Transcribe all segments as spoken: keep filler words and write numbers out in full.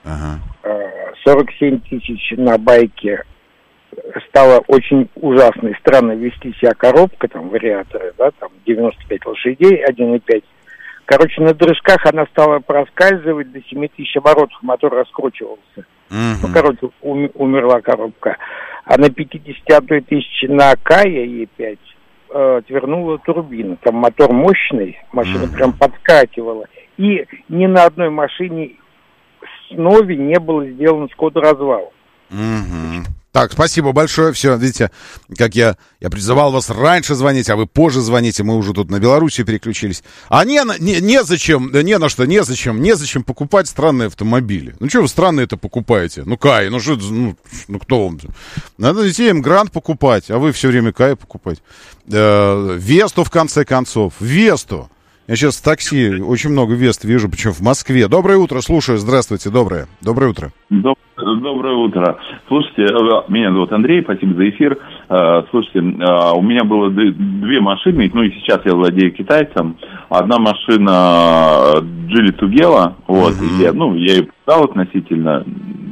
Ага. сорок семь тысяч на байке. Стало очень ужасно и странно вести себя коробка, там, вариаторы, да, там, девяносто пять лошадей, один и пять. Короче, на дрыжках она стала проскальзывать до семи тысяч оборотов, мотор раскручивался. Uh-huh. Ну, короче, ум, умерла коробка. А на пятьдесят одной тысячи на Кая Е пять э, отвернула турбина. Там мотор мощный, машина uh-huh. прям подскакивала. И ни на одной машине с Нови не было сделано скоторазвал. Uh-huh. Так, спасибо большое. Все, видите, как я, я призывал вас раньше звонить, а вы позже звоните. Мы уже тут на Белоруссию переключились. А не, не, незачем, не на что, незачем, незачем покупать странные автомобили. Ну, что вы странные это покупаете? Ну, Кай, ну, что, ну, ну, кто вам? Надо идти им Грант покупать, а вы все время Кай покупать. Э, Весту, в конце концов. Весту. Я сейчас в такси очень много Вест вижу, причем в Москве. Доброе утро, слушаю. Здравствуйте, доброе. Доброе утро. Доб- Доброе утро. Слушайте, меня зовут Андрей, спасибо за эфир. Слушайте, у меня было две машины, ну и сейчас я владею китайцем. Одна машина Geely Tugela, вот, uh-huh. я, ну, я ее продал относительно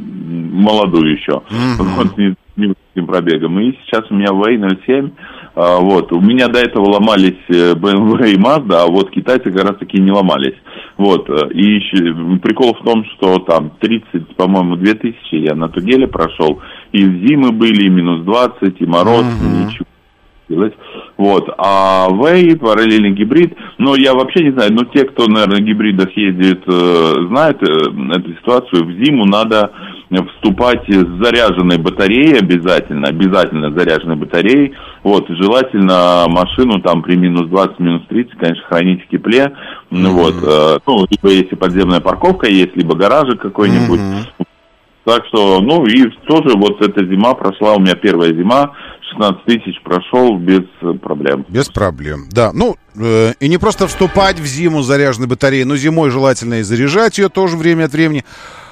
молодую еще, uh-huh. вот, с небольшим пробегом. И сейчас у меня Вэй ноль семь. Вот. У меня до этого ломались бэ эм вэ и Mazda, а вот китайцы как раз таки не ломались. Вот. И еще, прикол в том, что там тридцать, по-моему, две тысячи я на Тугеле прошел. И зимы были, и минус двадцать, и мороз, uh-huh. ничего делать. Вот. А Вэй, параллельный гибрид, ну, я вообще не знаю, но те, кто, наверное, на гибридах ездит, знают эту ситуацию. В зиму надо вступать с заряженной батареей обязательно, обязательно заряженной батареей. Вот, желательно машину там при минус двадцать, минус тридцать, конечно, хранить в тепле. Mm-hmm. Вот, э, ну, либо если подземная парковка есть, либо гаражик какой-нибудь. Mm-hmm. Так что, ну, и тоже вот эта зима прошла, у меня первая зима, шестнадцать тысяч прошел без проблем. Без проблем, да. Ну, э, и не просто вступать в зиму с заряженной батареей, но зимой желательно и заряжать ее тоже время от времени.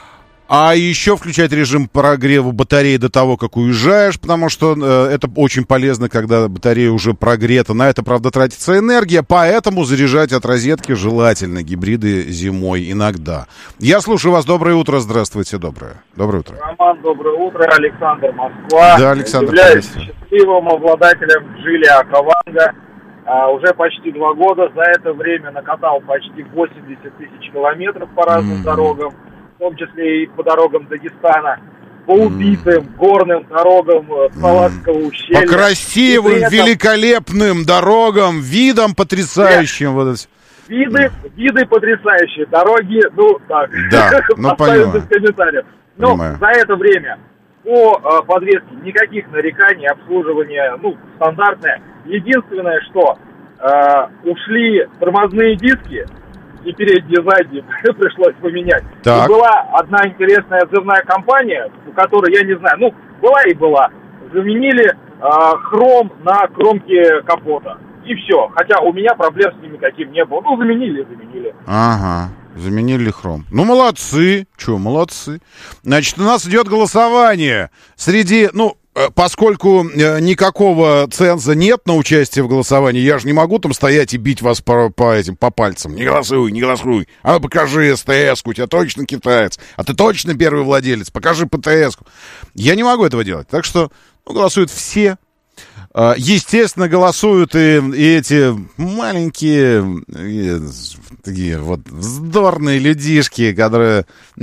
А еще включать режим прогрева батареи до того, как уезжаешь, потому что э, это очень полезно, когда батарея уже прогрета. На это, правда, тратится энергия, поэтому заряжать от розетки желательно гибриды зимой иногда. Я слушаю вас. Доброе утро. Здравствуйте. Доброе. Доброе утро. Роман, доброе утро. Александр, Москва. Да, Александр. Являюсь счастливым обладателем Geely Акаванга. А, уже почти два года. За это время накатал почти восемьдесят тысяч километров по разным mm-hmm. дорогам, в том числе и по дорогам Дагестана, по убитым mm. горным дорогам Салахского mm. ущелья. По красивым, этом... великолепным дорогам, видам потрясающим. Вот это. Виды, виды потрясающие, дороги, ну так, да, ну, поставим без комментариев. Но понимаю. За это время по э, подвеске никаких нареканий, обслуживание, ну, стандартное. Единственное, что э, ушли тормозные диски, и передние, задние пришлось поменять. И была одна интересная отзывная компания, у которой, я не знаю, ну, была и была, заменили э, хром на кромке капота. И все. Хотя у меня проблем с ним никаким не было. Ну, заменили, заменили. Ага, заменили хром. Ну, молодцы. Че, молодцы. Значит, у нас идет голосование. Среди, ну, поскольку никакого ценза нет на участие в голосовании, я же не могу там стоять и бить вас по, по этим, по пальцам. Не голосуй, не голосуй. А покажи эс тэ эс-ку, у тебя точно китаец. А ты точно первый владелец. Покажи пэ тэ эс-ку. Я не могу этого делать. Так что, ну, голосуют все. Естественно, голосуют и, и эти маленькие, и, такие вот вздорные людишки, которые...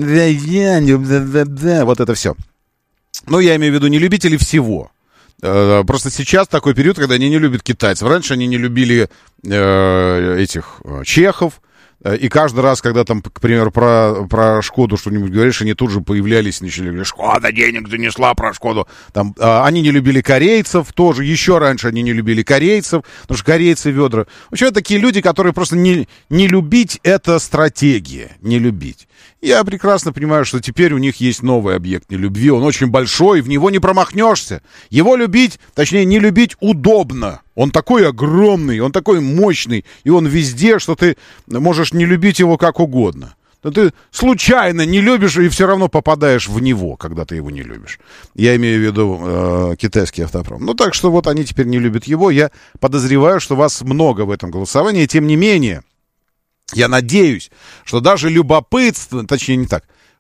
Вот это все. Ну, я имею в виду не любители всего. Просто сейчас такой период, когда они не любят китайцев. Раньше они не любили э, этих чехов. И каждый раз, когда там, к примеру, про, про Шкоду что-нибудь говоришь, они тут же появлялись, начали говорить: Шкода денег занесла про Шкоду. Там, а, они не любили корейцев тоже, еще раньше они не любили корейцев, потому что корейцы ведра. В общем, это такие люди, которые просто не, не любить — это стратегия, не любить. Я прекрасно понимаю, что теперь у них есть новый объект нелюбви, он очень большой, в него не промахнешься. Его любить, точнее, не любить удобно. Он такой огромный, он такой мощный, и он везде, что ты можешь не любить его как угодно. Но ты случайно не любишь и все равно попадаешь в него, когда ты его не любишь. Я имею в виду э, китайский автопром. Ну, так что вот они теперь не любят его. Я подозреваю, что вас много в этом голосовании. Тем не менее, я надеюсь, что даже любопытство, точнее не так,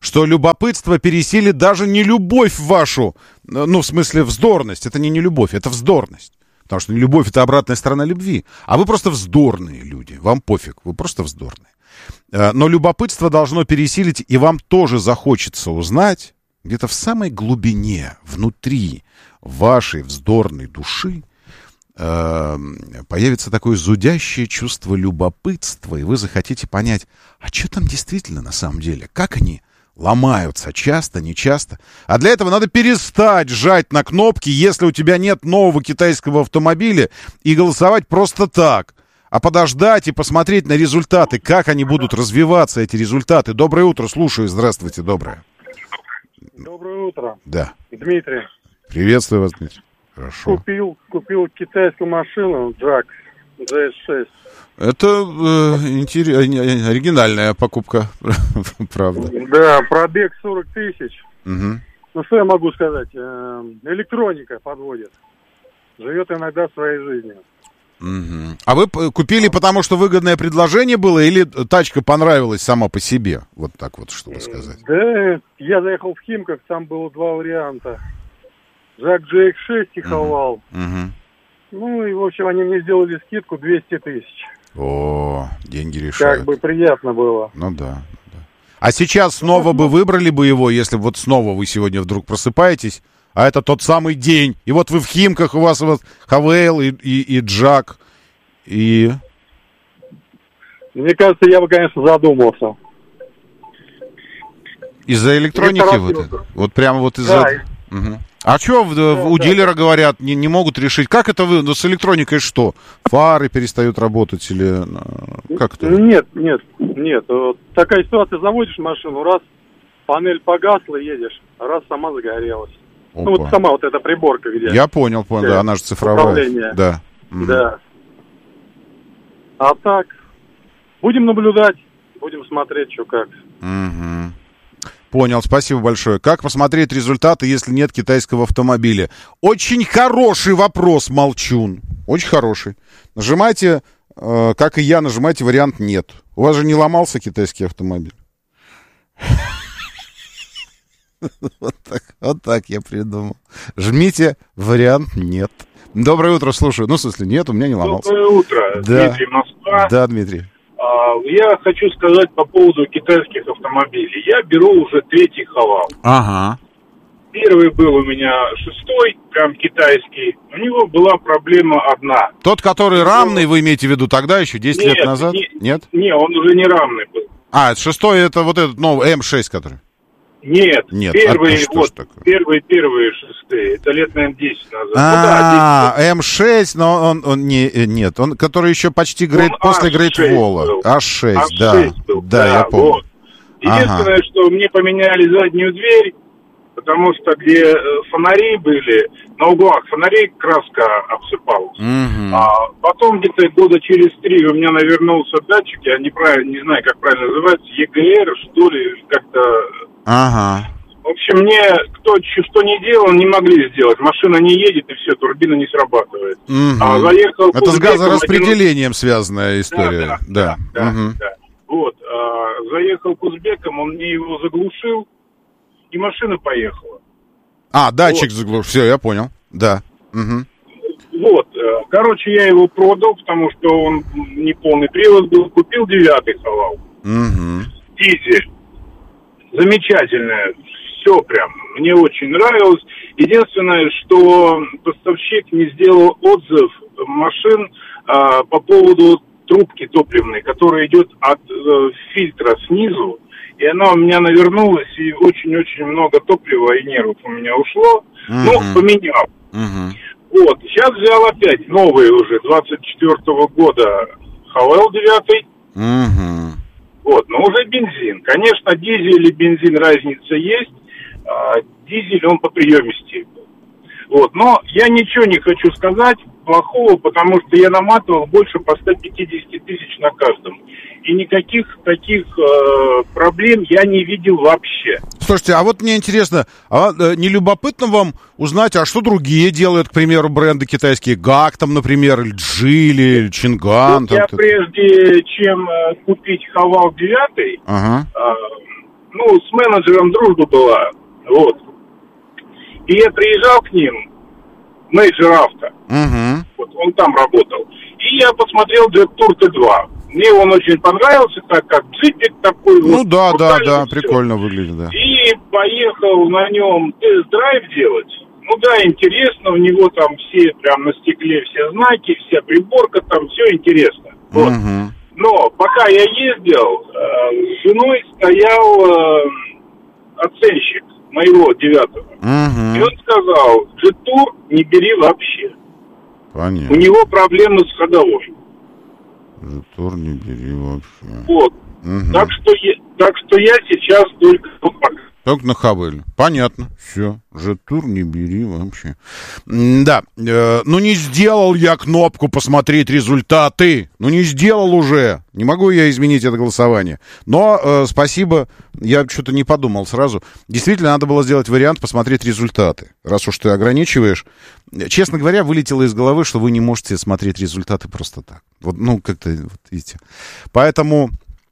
что любопытство пересилит даже не любовь вашу, ну, в смысле вздорность. Это не нелюбовь, это вздорность. Потому что любовь — это обратная сторона любви. А вы просто вздорные люди. Вам пофиг, вы просто вздорные. Но любопытство должно пересилить, и вам тоже захочется узнать, где-то в самой глубине, внутри вашей вздорной души, э, появится такое зудящее чувство любопытства, и вы захотите понять, а что там действительно на самом деле? Как они ломаются часто, нечасто? А для этого надо перестать жать на кнопки, если у тебя нет нового китайского автомобиля, и голосовать просто так, а подождать и посмотреть на результаты, как они будут развиваться, эти результаты. Доброе утро, слушаю. Здравствуйте, доброе. Доброе утро. Да. Дмитрий. Приветствую вас, Дмитрий. Хорошо. Купил, купил китайскую машину джак джей эс шесть. Это э, интерес, оригинальная покупка, правда. Да, пробег сорок тысяч. Угу. Ну, что я могу сказать? Э, электроника подводит. Живет иногда своей жизнью. Угу. А вы купили, потому что выгодное предложение было, или тачка понравилась сама по себе? Вот так вот, чтобы сказать. Да, я заехал в Химках, там было два варианта. джак джей икс шесть и Хавал. Угу. Ну, и, в общем, они мне сделали скидку двести тысяч. О, деньги решают. Как бы приятно было. Ну да, да. А сейчас снова бы выбрали бы его, если вот снова вы сегодня вдруг просыпаетесь, а это тот самый день, и вот вы в Химках, у вас вот Хавейл и, и, и Джак, и... Мне кажется, я бы, конечно, задумался. Из-за электроники вот это? Вот прямо вот из-за... Да. Угу. А что да, у да. дилера говорят, не, не могут решить? Как это вы, ну, с электроникой что? Фары перестают работать или... Как это? Нет, нет, нет. Вот такая ситуация, заводишь машину, раз панель погасла, едешь, раз сама загорелась. Опа. Ну вот сама вот эта приборка, где... Я понял, понял, да, она же цифровая. Управление. Да. Угу. Да. А так, будем наблюдать, будем смотреть, что как. Угу. Понял, спасибо большое. Как посмотреть результаты, если нет китайского автомобиля? Очень хороший вопрос, Молчун. Очень хороший. Нажимайте, э, как и я, нажимайте вариант «нет». У вас же не ломался китайский автомобиль? Вот так, вот так я придумал. Жмите вариант «нет». Доброе утро, слушаю. Ну, в смысле, нет, у меня не ломался. Доброе утро, да. Дмитрий, Москва. Да, Дмитрий. Я хочу сказать по поводу китайских автомобилей. Я беру уже третий Хавал. Ага. Первый был у меня шестой, прям китайский. У него была проблема одна. Тот, который рамный, вы имеете в виду тогда еще, десять Нет, лет назад? Не, Нет? Не, он уже не рамный был. А, шестой это вот этот новый эм шесть, который? Нет, Нет. первые, а вот, первые, первые шестые. Это лет, наверное, десять назад. А, эм шесть, но он, он не, нет, он, который еще почти грейд, после Грейт Волла. аш шесть, да. Был. Да, да, я помню. Вот. Единственное, ага. что мне поменяли заднюю дверь, потому что где фонари были, на углах фонарей краска обсыпалась. Угу. А потом где-то года через три у меня навернулся датчик, я неправильно, не знаю, как правильно называется, и джи эр, что ли, как-то... Ага. В общем, мне кто что не делал, не могли сделать. Машина не едет, и все, турбина не срабатывает. Угу. А заехал... Это с газораспределением один... связанная история. Да, да, да, да, угу. да. Вот, а, заехал к узбекам, он мне его заглушил, и машина поехала. А, датчик вот. заглушил, все, я понял, да. Угу. Вот, короче, я его продал, потому что он не полный привод был, купил девятый Хавал. Угу. Дизель. Замечательное, все прям, мне очень нравилось. Единственное, что поставщик не сделал отзыв машин а, по поводу трубки топливной, которая идет от э, фильтра снизу, и она у меня навернулась, и очень-очень много топлива и нервов у меня ушло, uh-huh. но поменял. Uh-huh. Вот, сейчас взял опять новый уже, двадцать четвёртого года Хавал девятый. Uh-huh. Вот, но уже бензин. Конечно, дизель и бензин разница есть, а дизель он по приемисти. Вот, но я ничего не хочу сказать плохого, потому что я наматывал больше по сто пятьдесят тысяч на каждом. И никаких таких э, проблем я не видел вообще. Слушайте, а вот мне интересно, а э, не любопытно вам узнать, а что другие делают, к примеру, бренды китайские? гак там, например, или Джили, или Чинган. Вот я там, прежде чем э, купить Хавал девятый, ага. э, ну, с менеджером дружба была, вот. И я приезжал к ним, менеджер авто, Угу. вот, он там работал. И я посмотрел Jet-Tour Т два. Мне он очень понравился, так как джипик такой. Ну вот, да, да, брутальный, да, всё. прикольно выглядит, да. И поехал на нем тест-драйв делать. Ну да, интересно, у него там все, прям на стекле все знаки, вся приборка, там все интересно. Вот. Угу. Но пока я ездил, э, с женой стоял э, оценщик моего девятого. И Угу. он сказал, Jet-Tour не бери вообще. У Понятно. него проблемы с ходовой. Jet-Tour не бери вообще. Вот. Угу. Так что, я, так что я сейчас только... Только на Хавеле. Понятно. Все. Jet-Tour не бери вообще. М-да. Э, ну, не сделал я кнопку «Посмотреть результаты». Ну, не сделал уже. Не могу я изменить это голосование. Но э, спасибо. Я что-то не подумал сразу. Действительно, надо было сделать вариант «Посмотреть результаты». Раз уж ты ограничиваешь. Честно говоря, вылетело из головы, что вы не можете смотреть результаты просто так. Вот, ну, как-то, вот, видите. Поэтому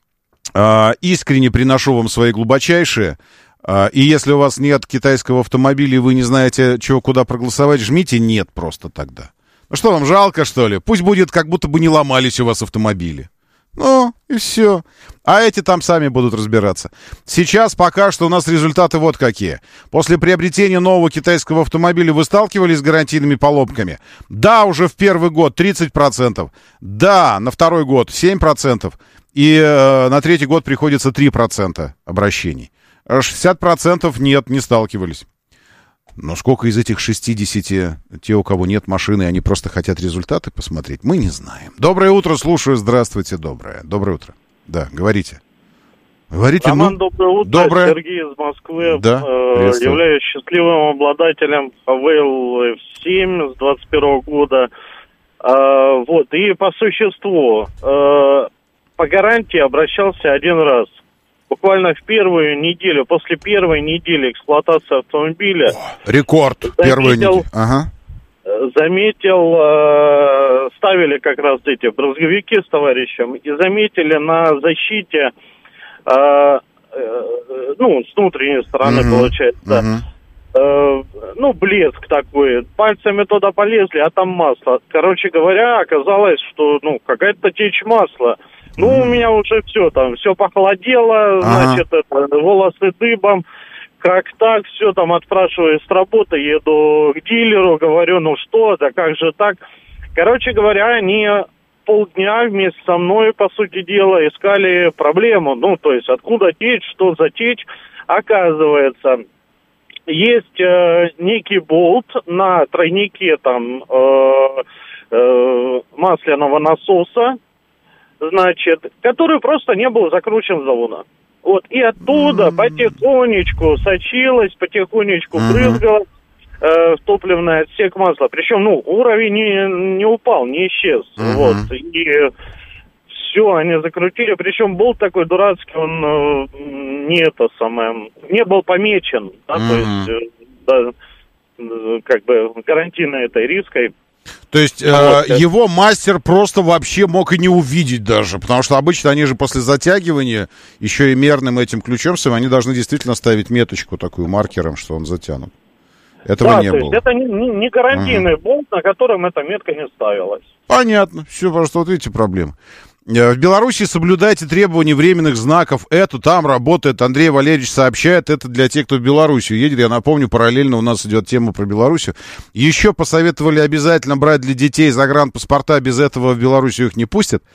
э, искренне приношу вам свои глубочайшие. И если у вас нет китайского автомобиля, и вы не знаете, чего, куда проголосовать, жмите «нет» просто тогда. Ну что, вам жалко, что ли? Пусть будет, как будто бы не ломались у вас автомобили. Ну, и все. А эти там сами будут разбираться. Сейчас пока что у нас результаты вот какие. После приобретения нового китайского автомобиля вы сталкивались с гарантийными поломками? Да, уже в первый год тридцать процентов. Да, на второй год семь процентов. И э, на третий год приходится три процента обращений. шестьдесят процентов нет, не сталкивались. Но сколько из этих шестидесяти, те, у кого нет машины, они просто хотят результаты посмотреть, мы не знаем. Доброе утро, слушаю, здравствуйте, доброе. Доброе утро. Да, говорите. Говорите, Роман, ну, доброе утро. доброе. Сергей из Москвы. Да, э, приветствую. являюсь счастливым обладателем Хавейл эф семь с двадцать первого года. Э, вот, и по существу, э, по гарантии обращался один раз. Буквально в первую неделю, после первой недели эксплуатации автомобиля... Рекорд, первую неделю. Ага. Заметил, э, ставили как раз эти брызговики с товарищем, и заметили на защите, э, э, ну, с внутренней стороны, Мгм. получается, Мгм. э, ну, блеск такой. Пальцами туда полезли, а там масло. Короче говоря, оказалось, что, ну, какая-то течь масла. Ну, у меня уже все там, все похолодело, Ага. значит, это, волосы дыбом, как так, все там отпрашиваю с работы, еду к дилеру, говорю, ну что, да как же так? Короче говоря, они полдня вместе со мной, по сути дела, искали проблему, ну, то есть, откуда течь, что за течь. Оказывается, есть э, некий болт на тройнике там э, э, масляного насоса, значит, который просто не был закручен с завода. Вот, и оттуда mm-hmm. потихонечку сочилось, потихонечку mm-hmm. брызгалось э, в топливный отсек масла. Причем, ну, уровень не, не упал, не исчез. Mm-hmm. Вот, и все, они закрутили. Причем болт такой дурацкий, он э, не это самое, не был помечен, да, mm-hmm. то есть, э, да, э, как бы гарантийной этой риской. То есть э, его мастер просто вообще мог и не увидеть даже, потому что обычно они же после затягивания еще и мерным этим ключом своим, они должны действительно ставить меточку такую маркером, что он затянут. Этого да, не то было. Есть это не, не гарантийный ага. болт, на котором эта метка не ставилась. Понятно, все, просто вот видите проблемы. В Беларуси соблюдайте требования временных знаков. Это там работает. Андрей Валерьевич сообщает. Это для тех, кто в Белоруссию едет. Я напомню, параллельно у нас идет тема про Белоруссию. Еще посоветовали обязательно брать для детей загранпаспорта. Без этого в Белоруссию их не пустят.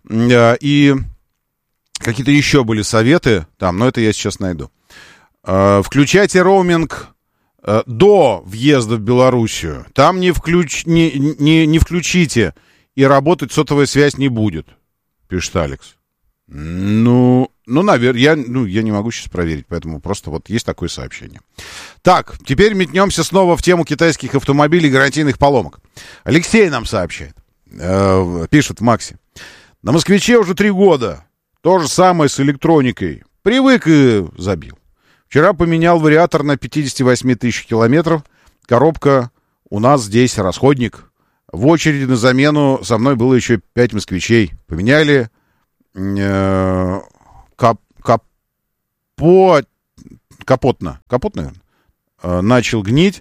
И какие-то еще были советы там, но это я сейчас найду. Включайте роуминг до въезда в Белоруссию. Там не, включ... не, не, не включите, и работать сотовая связь не будет. Пишет Алекс. Ну, ну, наверное, я, ну, я не могу сейчас проверить, поэтому просто вот есть такое сообщение. Так, теперь метнемся снова в тему китайских автомобилей и гарантийных поломок. Алексей нам сообщает, э, пишет в Максе. На «Москвиче» уже три года. То же самое с электроникой. Привык и забил. Вчера поменял вариатор на пятьдесят восемь тысяч километров. Коробка у нас здесь расходник. В очереди на замену со мной было еще пять москвичей. Поменяли э, кап, кап, по... Капотно. Капот, наверное. Э, начал гнить.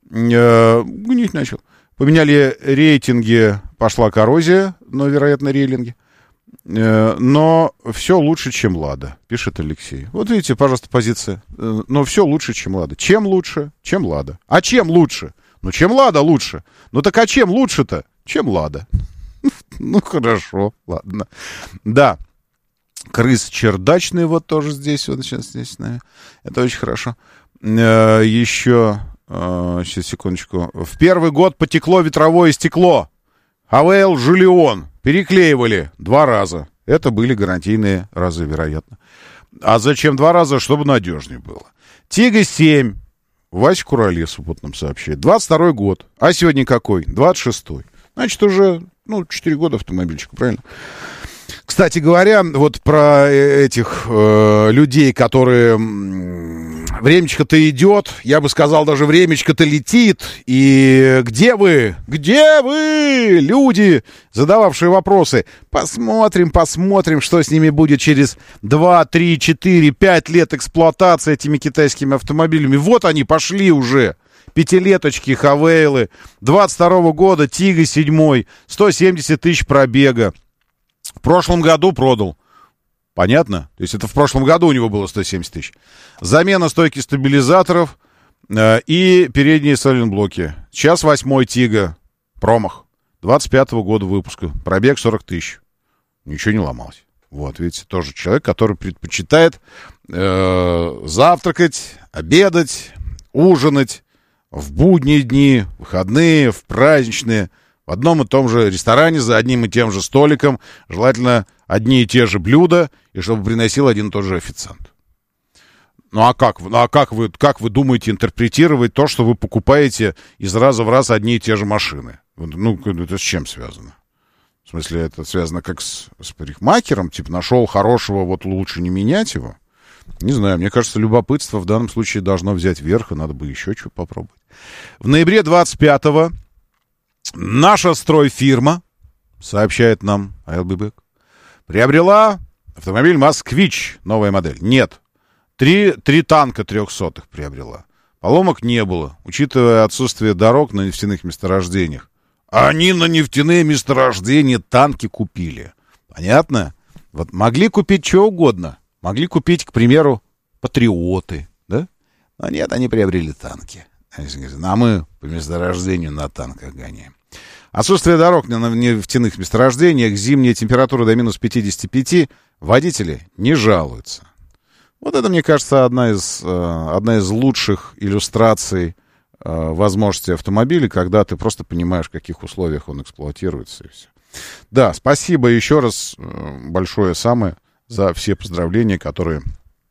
Э, гнить начал. Поменяли рейтинги, пошла коррозия, но, вероятно, рейлинги. Э, но все лучше, чем «Лада», пишет Алексей. Вот видите, пожалуйста, позиция. Э, но все лучше, чем «Лада». Чем лучше, чем «Лада». А чем лучше? Ну, чем «Лада» лучше. Ну, так а чем лучше-то? Чем «Лада». Ну, хорошо, ладно. Да. Крыс чердачный вот тоже здесь. Вот сейчас здесь с нами. Это очень хорошо. Э, еще... Э, сейчас, секундочку. В первый год потекло ветровое стекло. ХВЛ «Жулион». Переклеивали два раза. Это были гарантийные разы, вероятно. А зачем два раза? Чтобы надежнее было. Тига семь. Вася Куролесов вот нам сообщает. двадцать второй год. А сегодня какой? двадцать шестой. Значит, уже, ну, четыре года автомобильчику, правильно? Кстати говоря, вот про этих э, людей, которые... Времечко-то идет, я бы сказал, даже времечко-то летит. И где вы? Где вы, люди, задававшие вопросы? Посмотрим, посмотрим, что с ними будет через два, три, четыре, пять лет эксплуатации этими китайскими автомобилями. Вот они пошли уже. Пятилеточки, хавейлы. двадцать второго года, Тига семь, сто семьдесят тысяч пробега. В прошлом году продал. Понятно? То есть это в прошлом году у него было сто семьдесят тысяч. Замена стойки стабилизаторов э, и передние сайлентблоки. Сейчас восьмой Тига. Промах. двадцать пятого года выпуска. Пробег сорок тысяч. Ничего не ломалось. Вот, видите, тоже человек, который предпочитает э, завтракать, обедать, ужинать в будние дни, выходные, в праздничные, в одном и том же ресторане, за одним и тем же столиком, желательно одни и те же блюда, и чтобы приносил один и тот же официант. Ну а как, ну, а как, вы, как вы думаете интерпретировать то, что вы покупаете из раза в раз одни и те же машины? Ну, это с чем связано? В смысле, это связано как с, с парикмахером? Типа, нашел хорошего, вот лучше не менять его? Не знаю, мне кажется, любопытство в данном случае должно взять верх, и надо бы еще что попробовать. В ноябре двадцать пятого наша стройфирма, сообщает нам АйлБэк, приобрела автомобиль «Москвич», новая модель. Нет, три, три танка трехсотых приобрела. Поломок не было, учитывая отсутствие дорог на нефтяных месторождениях. Они на нефтяные месторождения танки купили. Понятно? Вот могли купить что угодно. Могли купить, к примеру, патриоты, да? Но нет, они приобрели танки. А мы по месторождению на танках гоняем. Отсутствие дорог на нефтяных месторождениях, зимняя температура до минус пятьдесят пять, водители не жалуются. Вот это, мне кажется, одна из, одна из лучших иллюстраций возможности автомобиля, когда ты просто понимаешь, в каких условиях он эксплуатируется, и все. Да, спасибо еще раз большое самое за все поздравления, которые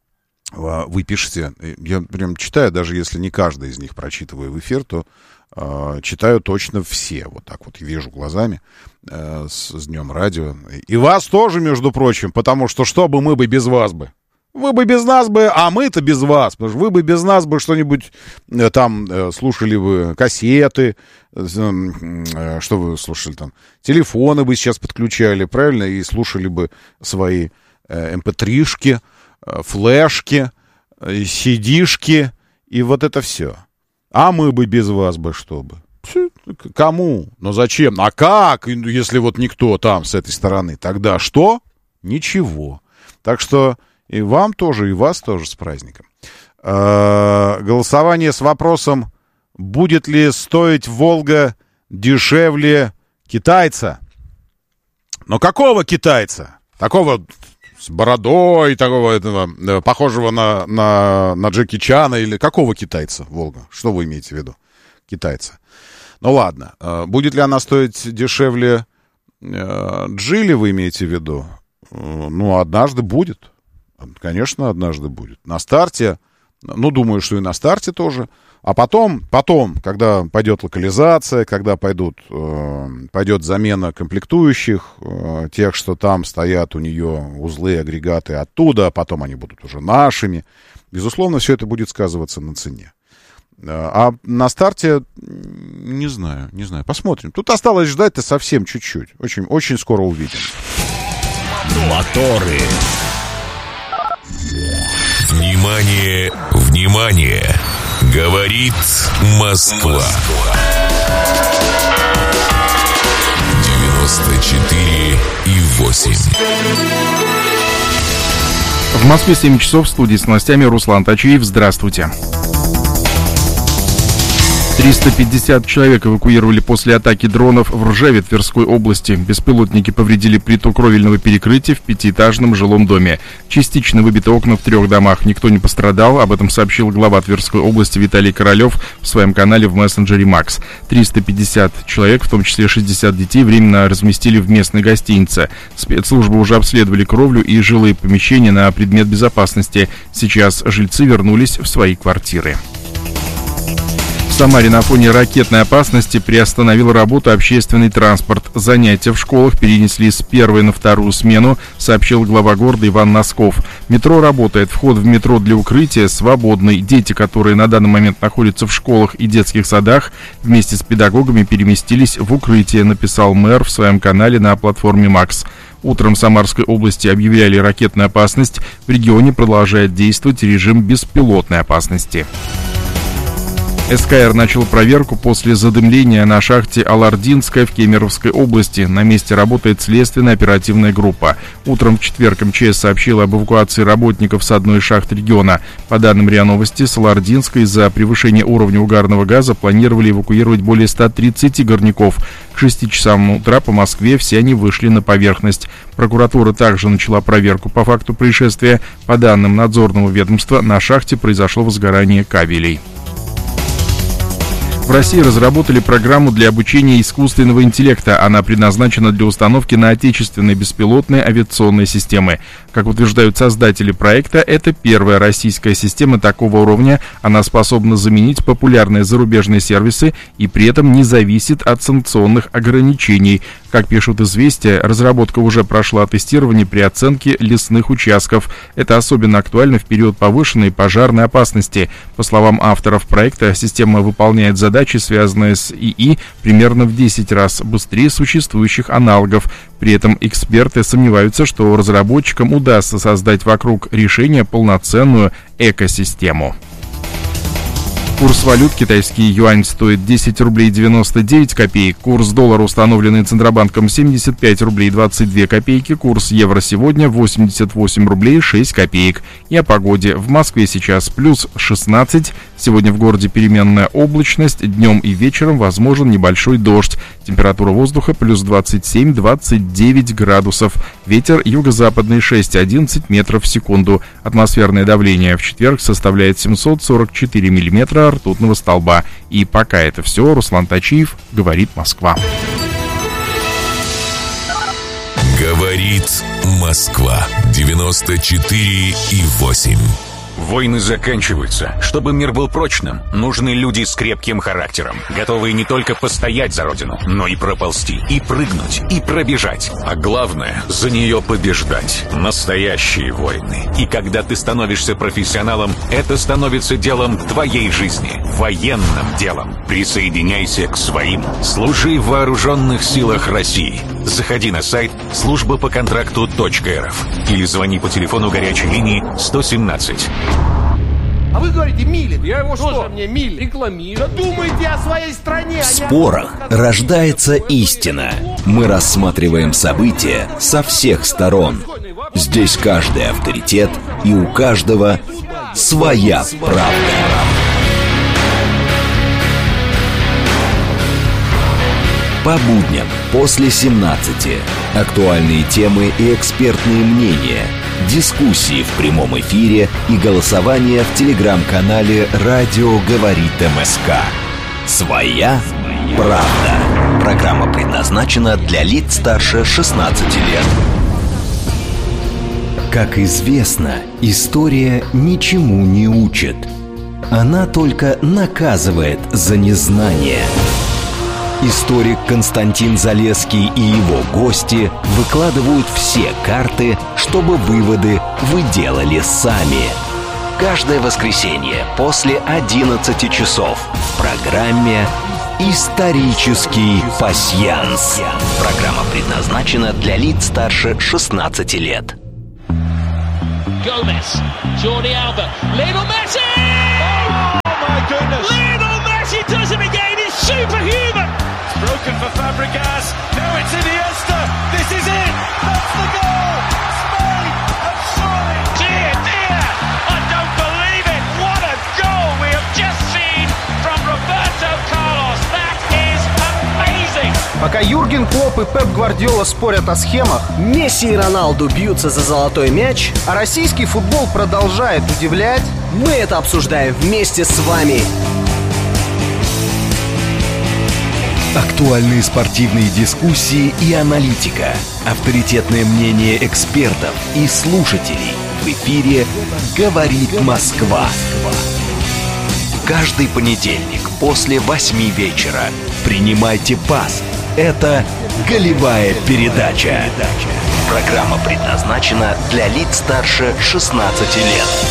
вы пишете. Я прям читаю, даже если не каждый из них прочитываю в эфир, то э, читаю точно все. Вот так вот вижу глазами э, с, с Днем Радио. И вас тоже, между прочим, потому что что бы мы бы без вас бы? Вы бы без нас бы, а мы-то без вас. Потому что вы бы без нас бы что-нибудь э, там э, слушали бы кассеты, э, э, что вы слушали там, телефоны бы сейчас подключали, правильно, и слушали бы свои э, эм пэ три-шки, э, флешки, э, си ди-шки и вот это все. А мы бы без вас бы что бы? Кому? Ну зачем? А как, если вот никто там с этой стороны? Тогда что? Ничего. Так что и вам тоже, и вас тоже с праздником. Э-э- голосование с вопросом, будет ли стоить «Волга» дешевле китайца? Но какого китайца? Такого с бородой, такого этого, похожего на, на, на Джеки Чана, или какого китайца «Волга»? Что вы имеете в виду? Китайца. Ну ладно. Э-э- будет ли она стоить дешевле э- Джили, вы имеете в виду? Э-э- ну, однажды будет. Конечно, однажды будет. На старте, ну, думаю, что и на старте тоже. А потом, потом, когда пойдет локализация, когда пойдут, э, пойдет замена комплектующих, э, тех, что там стоят у нее узлы, агрегаты оттуда, а потом они будут уже нашими, безусловно, все это будет сказываться на цене. А на старте, не знаю, не знаю, посмотрим. Тут осталось ждать-то совсем чуть-чуть. Очень, очень скоро увидим. Моторы. Внимание, внимание! Говорит Москва. девяносто четыре и восемь. В Москве семь часов, в студии с новостями Руслан Тачиев. Здравствуйте. триста пятьдесят человек эвакуировали после атаки дронов в Ржеве Тверской области. Беспилотники повредили плиту кровельного перекрытия в пятиэтажном жилом доме. Частично выбиты окна в трех домах. Никто не пострадал. Об этом сообщил глава Тверской области Виталий Королев в своем канале в мессенджере Макс. триста пятьдесят человек, в том числе шестьдесят детей, временно разместили в местной гостинице. Спецслужбы уже обследовали кровлю и жилые помещения на предмет безопасности. Сейчас жильцы вернулись в свои квартиры. В Самаре на фоне ракетной опасности приостановил работу общественный транспорт. Занятия в школах перенесли с первой на вторую смену, сообщил глава города Иван Носков. Метро работает. Вход в метро для укрытия свободный. Дети, которые на данный момент находятся в школах и детских садах, вместе с педагогами переместились в укрытие, написал мэр в своем канале на платформе Макс. Утром в Самарской области объявляли ракетную опасность. В регионе продолжает действовать режим беспилотной опасности. СКР начал проверку после задымления на шахте Алардинская в Кемеровской области. На месте работает следственная оперативная группа. Утром в четверг МЧС сообщила об эвакуации работников с одной из шахт региона. По данным РИА Новости, с Алардинской из-за превышения уровня угарного газа планировали эвакуировать более ста тридцати горняков. К шести часам утра по Москве все они вышли на поверхность. Прокуратура также начала проверку по факту происшествия. По данным надзорного ведомства, на шахте произошло возгорание кабелей. В России разработали программу для обучения искусственного интеллекта. Она предназначена для установки на отечественные беспилотные авиационные системы. Как утверждают создатели проекта, это первая российская система такого уровня. Она способна заменить популярные зарубежные сервисы и при этом не зависит от санкционных ограничений. Как пишут «Известия», разработка уже прошла тестирование при оценке лесных участков. Это особенно актуально в период повышенной пожарной опасности. По словам авторов проекта, система выполняет задачи, связанные с ИИ, примерно в десять раз быстрее существующих аналогов. При этом эксперты сомневаются, что разработчикам удастся создать вокруг решения полноценную экосистему. Курс валют: китайский юань стоит десять рублей девяносто девять копеек. Курс доллара, установленный Центробанком, семьдесят пять рублей двадцать две копейки. Курс евро сегодня восемьдесят восемь рублей шесть копеек. И о погоде. В Москве сейчас плюс шестнадцать. Сегодня в городе переменная облачность. Днем и вечером возможен небольшой дождь. Температура воздуха плюс двадцать семь - двадцать девять градусов. Ветер юго-западный шесть-одиннадцать метров в секунду. Атмосферное давление в четверг составляет семьсот сорок четыре миллиметра ртутного столба. И пока это все. Руслан Тачиев, говорит Москва. Говорит Москва. девяносто четыре и восемь. Войны заканчиваются. Чтобы мир был прочным, нужны люди с крепким характером, готовые не только постоять за родину, но и проползти, и прыгнуть, и пробежать. А главное, за нее побеждать. Настоящие войны. И когда ты становишься профессионалом, это становится делом твоей жизни. Военным делом. Присоединяйся к своим. Служи в вооруженных силах России. Заходи на сайт служба по контракту точка эр эф или звони по телефону горячей линии сто семнадцать. А вы говорите, милит. Я его что? Тоже мне милит. Рекламирую. Да думайте о своей стране. В спорах рождается истина. Мы рассматриваем события со всех сторон. Здесь каждый авторитет, и у каждого своя правда. По будням после семнадцати. Актуальные темы и экспертные мнения. Дискуссии в прямом эфире и голосование в телеграм-канале «Радио говорит МСК». Своя правда. Программа предназначена для лиц старше шестнадцати лет. Как известно, история ничему не учит. Она только наказывает за незнание. Историк Константин Залесский и его гости выкладывают все карты, чтобы выводы вы делали сами. Каждое воскресенье после одиннадцати часов в программе «Исторический пасьянс». Программа предназначена для лиц старше шестнадцати лет. Gomez, Jordi Alba, Lionel Messi! Oh my goodness! Lionel Messi does it again. He's superhuman. It's broken for Fabregas. Now it's Iniesta. This is it. That's the goal. Spain have surely. Dear, dear, I don't believe it. What a goal we have just seen from Roberto Carlos. That is amazing. Пока Юрген Клопп и Пеп Гвардиола спорят о схемах, Месси и Роналду бьются за золотой мяч, а российский футбол продолжает удивлять, мы это обсуждаем вместе с вами. Актуальные спортивные дискуссии и аналитика. Авторитетное мнение экспертов и слушателей. В эфире «Говорит Москва». Каждый понедельник после восьми вечера. Принимайте пас. Это «Голевая передача». Программа предназначена для лиц старше шестнадцати лет.